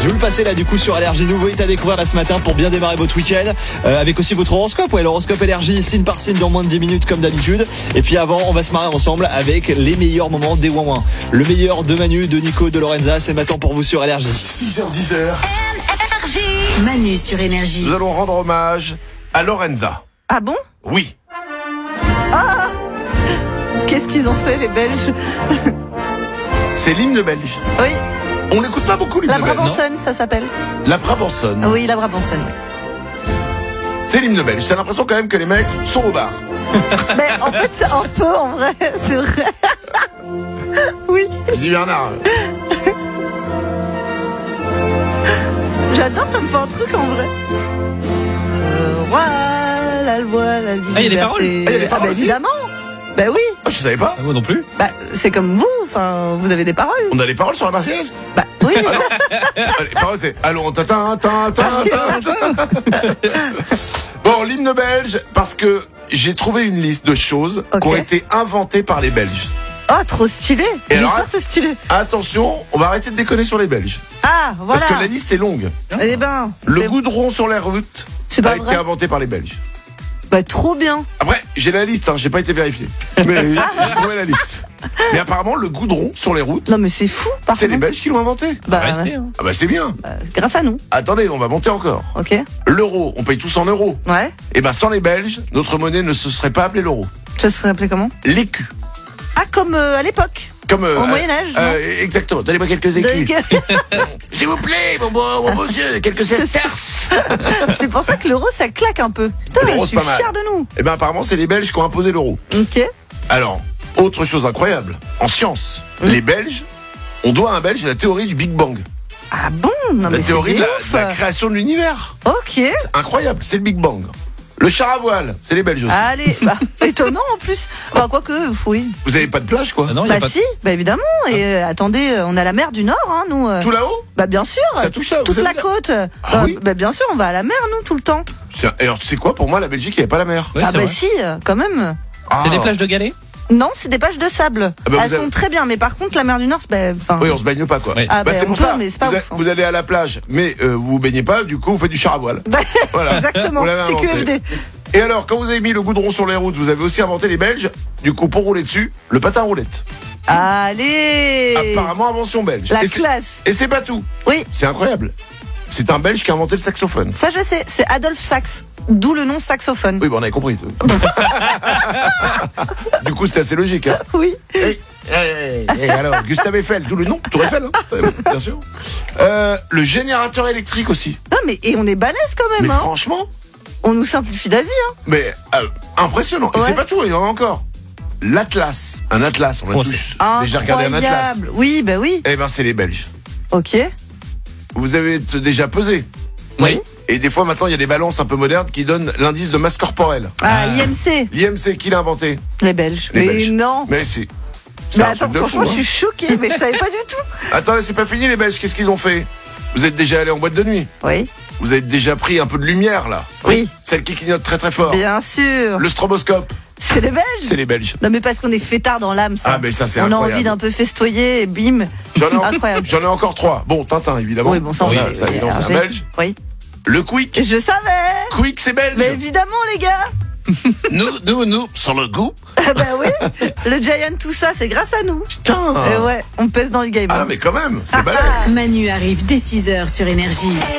Je vais vous le passer là du coup sur Énergie. Nouveau hit à découvrir là ce matin pour bien démarrer votre week-end. Avec aussi votre horoscope. Ouais, l'horoscope Énergie, signe par signe dans moins de 10 minutes comme d'habitude. Et puis avant, on va se marrer ensemble avec les meilleurs moments des Ouin-Ouin. Le meilleur de Manu, de Nico, de Lorenza. C'est maintenant pour vous sur Énergie. 6h10. Manu sur Énergie. Nous allons rendre hommage à Lorenza. Ah bon? Oui. Qu'est-ce qu'ils ont fait les Belges? C'est l'hymne belge. Oui, On n'écoute pas beaucoup l'hymne la belge. Brabançonne ça s'appelle. La Brabançonne. Oui, la Brabançonne, oui. C'est l'hymne belge. T'as l'impression quand même que les mecs sont au bar. Mais en fait, c'est un peu en vrai, c'est vrai. Oui, Dis Bernard. j'adore, ça me fait un truc en vrai. Roi, la loi, la liberté. Ah, il y a des paroles. Ah, il y a des paroles aussi. évidemment. Bah oui, Ah, je savais pas. Moi non plus. bah, c'est comme vous, enfin, vous avez des paroles. On a les paroles sur la Marseillaise. Bah oui, Les paroles c'est allons tatin tin tin tin. Bon, l'hymne belge parce que j'ai trouvé une liste de choses qui ont Ok. été inventées par les Belges. oh trop stylé. Et alors, L'histoire c'est stylé. Attention, on va arrêter de déconner sur les Belges Ah, voilà. parce que la liste est longue. Eh ben, Le c'est- goudron sur les routes C'est pas a été vrai. inventé par les Belges. Bah trop bien. Après, j'ai la liste, j'ai pas été vérifié. Mais j'ai trouvé la liste. Mais apparemment, le goudron sur les routes, Non mais c'est fou. Par c'est les contre. Belges qui l'ont inventé. Bah, Respect, hein. Ah bah c'est bien. grâce à nous. Attendez, on va monter encore. Ok. L'euro, on paye tous en euros. Ouais. Et ben sans les Belges, notre monnaie ne se serait pas appelée l'euro. Ça serait appelé comment? L'écu. Ah, comme à l'époque. Comme Au Moyen-Âge, non exactement. Donnez-moi quelques écus. S'il vous plaît, mon monsieur, quelques sesterces. C'est pour ça que l'euro ça claque un peu. Putain, mais L'euro, je c'est suis pas mal. fier de nous. Et ben apparemment, c'est les Belges qui ont imposé l'euro. Ok. Alors, autre chose incroyable, en science, les Belges, on doit à un Belge la théorie du Big Bang. Ah bon? Non La mais théorie c'est de ouf. la création de l'univers. Ok. Incroyable, c'est le Big Bang. Le char à voile, c'est les Belges aussi. Allez, bah, étonnant en plus. Bah quoique, oui. Vous avez pas de plage, quoi? Ah non, il y a Bah pas si, bah évidemment. Et attendez, on a la mer du Nord, hein, nous. Tout là-haut? Bah bien sûr. Ça touche à- toute vous la avez- côte. Ah oui Bah bien sûr, on va à la mer nous tout le temps. Alors, tu sais quoi, pour moi, la Belgique, il n'y avait pas la mer. Ouais, ah c'est bah vrai. si, quand même. Ah. C'est des plages de galets. Non, c'est des plages de sable. Ah bah, Elles vous avez- sont très bien, mais par contre la mer du Nord, c'est enfin. Oui, on se baigne pas, quoi. Ouais. Ah bah, c'est on pour peut, ça. mais c'est pas vous, ouf, hein. vous allez à la plage, mais vous vous baignez pas, du coup, vous faites du char à voile. Bah, Voilà. exactement. On l'avait C'est inventé. QFD. Et alors, quand vous avez mis le goudron sur les routes, vous avez aussi inventé les Belges, du coup, pour rouler dessus, le patin roulette. Allez. Apparemment, invention belge. La Et c'est- classe. Et c'est pas tout. Oui, C'est incroyable. C'est un Belge qui a inventé le saxophone. ça je sais. C'est Adolphe Sax. D'où le nom saxophone. Oui, bon, on avait compris. Du coup, c'était assez logique. Hein. Oui. Et alors, Gustave Eiffel, d'où le nom, Tour Eiffel, hein, bien sûr. Le générateur électrique aussi. Non mais et on est balèze quand Mais même. Hein. franchement, On nous simplifie la vie. Hein. mais impressionnant. Et Ouais. c'est pas tout, il y en a encore. L'Atlas, un Atlas, on a Oh, tous déjà regardé un Atlas. Incroyable. Oui, bah oui. Eh ben, c'est les Belges. Ok. Vous avez déjà pesé. Oui. Et des fois, maintenant, il y a des balances un peu modernes qui donnent l'indice de masse corporelle. Ah, l'IMC. L'IMC, qui l'a inventé? Les Belges. Les mais Belges. non. Mais c'est. Mais C'est un attends, truc de fou. franchement, Hein. je suis choquée, mais je savais pas du tout. Attends, c'est pas fini, les Belges. Qu'est-ce qu'ils ont fait? Vous êtes déjà allé en boîte de nuit? Oui. Vous avez déjà pris un peu de lumière, là? Oui. Celle qui clignote très très fort. Bien sûr. Le stroboscope, C'est les Belges. c'est les Belges. Non mais parce qu'on est fêtard dans l'âme, ça. Ah, mais ça, c'est on incroyable. a envie d'un peu festoyer et bim. Incroyable. J'en ai encore 3. Bon, Tintin, évidemment. Oui, bon, ça, on Oui, sait. ça, évidemment, c'est un Alors, Belge. Oui. Le Quick. Je savais. Quick, c'est belge. Mais évidemment, les gars. Nous, sur le goût. Ah bah oui. Le Giant, tout ça, c'est grâce à nous. Putain. Et ouais, on pèse dans le game. Ah, mais quand même, c'est balèze. Manu arrive dès 6h sur Énergie.